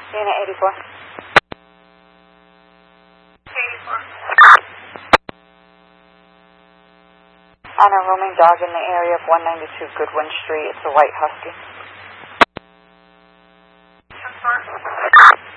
Unit 84. 84. On a roaming dog in the area of 192 Goodwin Street. It's a white husky.